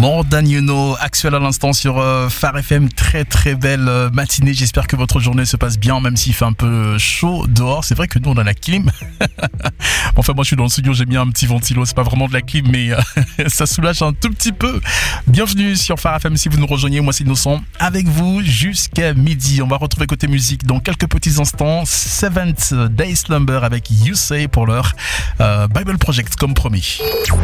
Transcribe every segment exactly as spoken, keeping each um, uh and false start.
More Than You Know, actuel à l'instant sur euh, Phare F M. Très très belle euh, matinée. J'espère que votre journée se passe bien, même s'il fait un peu chaud dehors. C'est vrai que nous on a la clim. Enfin moi je suis dans le studio, j'ai mis un petit ventilo. C'est pas vraiment de la clim, mais euh, ça soulage un tout petit peu. Bienvenue sur Phare F M si vous nous rejoignez. Moi c'est Innocent avec vous jusqu'à midi. On va retrouver côté musique dans quelques petits instants. Seventh Day Slumber avec You Say pour l'heure. Euh, Bible Project comme promis.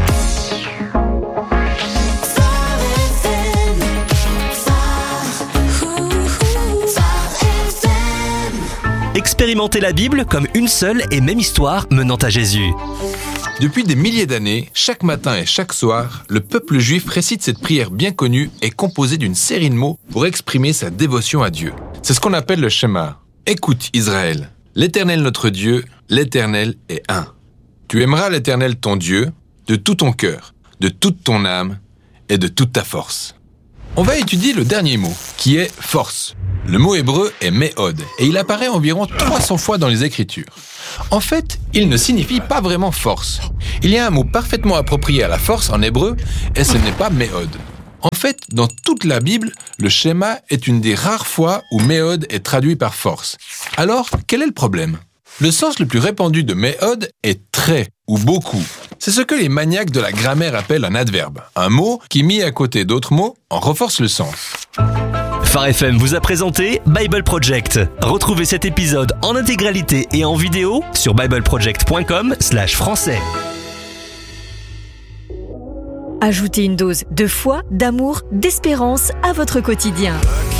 Expérimentez la Bible comme une seule et même histoire menant à Jésus. Depuis des milliers d'années, chaque matin et chaque soir, le peuple juif récite cette prière bien connue et composée d'une série de mots pour exprimer sa dévotion à Dieu. C'est ce qu'on appelle le Shema. Écoute Israël, l'Éternel notre Dieu, l'Éternel est un. Tu aimeras l'Éternel ton Dieu de tout ton cœur, de toute ton âme et de toute ta force. On va étudier le dernier mot, qui est force. Le mot hébreu est méhod, et il apparaît environ trois cents fois dans les Écritures. En fait, il ne signifie pas vraiment force. Il y a un mot parfaitement approprié à la force en hébreu, et ce n'est pas méhod. En fait, dans toute la Bible, le schéma est une des rares fois où méhod est traduit par force. Alors, quel est le problème ? Le sens le plus répandu de méhod est très ou beaucoup. C'est ce que les maniaques de la grammaire appellent un adverbe. Un mot qui, mis à côté d'autres mots, en renforce le sens. Phare F M vous a présenté Bible Project. Retrouvez cet épisode en intégralité et en vidéo sur bibleproject point com slash français. Ajoutez une dose de foi, d'amour, d'espérance à votre quotidien.